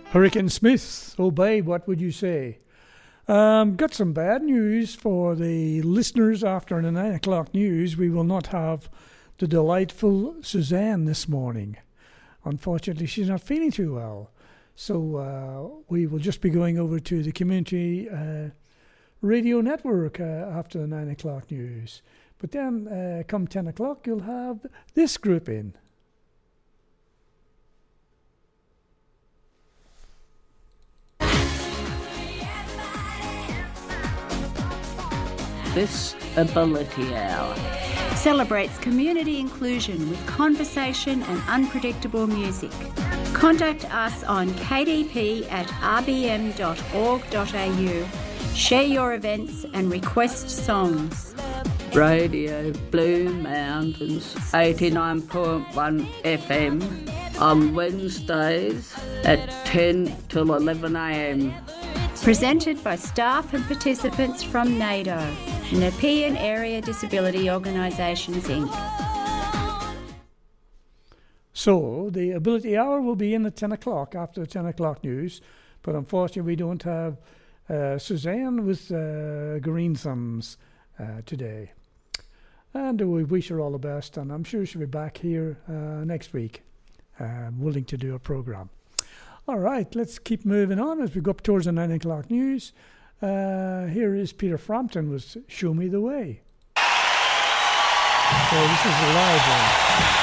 Hurricane Smith, oh babe, what would you say? Got some bad news for the listeners after the 9 o'clock news. We will not have the delightful Suzanne this morning. Unfortunately, she's not feeling too well. So we will just be going over to the community radio network after the 9 o'clock news. But then come 10 o'clock, you'll have this group in. This Ability Hour celebrates community inclusion with conversation and unpredictable music. Contact us on kdp@rbm.org.au. Share your events and request songs. Radio Blue Mountains 89.1 FM on Wednesdays at 10 till 11 a.m. Presented by staff and participants from NADO, Nepean Area Disability Organisations Inc. So the Ability Hour will be in at 10 o'clock after the 10 o'clock news, but unfortunately we don't have Suzanne with Green Thumbs today. And we wish her all the best, and I'm sure she'll be back here next week, willing to do a programme. All right, let's keep moving on as we go up towards the 9 o'clock news. Here is Peter Frampton with Show Me the Way. So this is a live one.